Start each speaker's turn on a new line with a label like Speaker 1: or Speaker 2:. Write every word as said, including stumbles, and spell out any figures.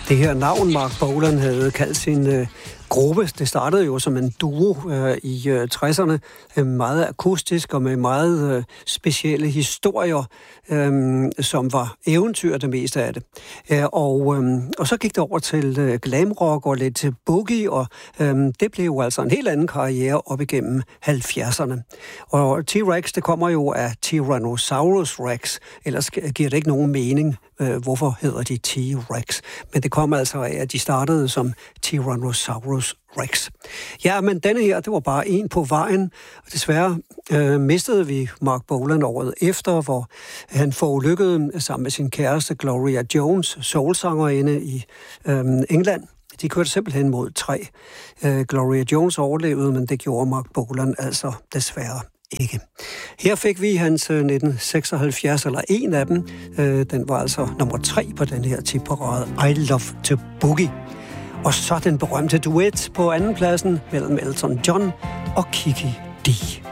Speaker 1: Det her navn, Marc Bolan havde kaldt sin øh, gruppe, det startede jo som en duo øh, i øh, tresserne, øh, meget akustisk og med meget øh, specielle historier, øh, som var eventyr det meste af det. Øh, og, øh, og så gik det over til øh, glamrock og lidt til boogie, og øh, det blev jo altså en helt anden karriere op igennem halvfjerdserne. Og T-Rex, det kommer jo af Tyrannosaurus Rex, ellers giver det ikke nogen mening, øh, hvorfor hedder de T-Rex. Men det kommer altså af, at de startede som Tyrannosaurus Rex. Ja, men denne her, det var bare en på vejen, og desværre øh, mistede vi Marc Bolan året efter, hvor han forulykkede sammen med sin kæreste Gloria Jones, soulsangerinde i øh, England. De kørte simpelthen mod træ. Øh, Gloria Jones overlevede, men det gjorde Marc Bolan altså desværre ikke. Her fik vi hans øh, nitten seksoghalvfjerds, eller en af dem. Øh, den var altså nummer tre på den her tipparade, I Love to Boogie. Og så den berømte duet på andenpladsen mellem Elton John og Kiki Dee.